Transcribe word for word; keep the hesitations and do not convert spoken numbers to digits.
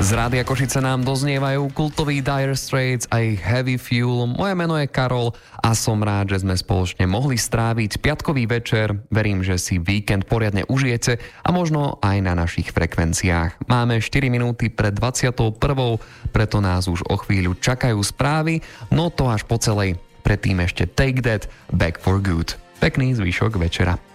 Z Rádia Košice nám doznievajú kultový Dire Straits a ich Heavy Fuel. Moje meno je Karol a som rád, že sme spoločne mohli stráviť piatkový večer. Verím, že si víkend poriadne užijete a možno aj na našich frekvenciách. Máme štyri minúty pred dvadsiatou prvou, preto nás už o chvíľu čakajú správy, no to až po celej. Predtým ešte Take That, Back for Good. Pekný zvyšok večera.